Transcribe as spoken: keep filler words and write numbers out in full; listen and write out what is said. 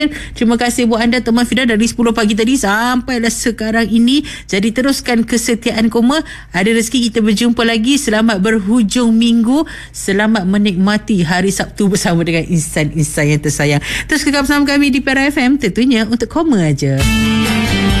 Terima kasih buat anda teman Fida dari sepuluh pagi tadi sampailah sekarang ini. Jadi teruskan kesetiaan Koma. Ada rezeki kita berjumpa lagi. Selamat berhujung minggu. Selamat menikmati hari Sabtu bersama dengan insan-insan yang tersayang. Terus kekal bersama kami di P R F M, tentunya untuk Koma aja.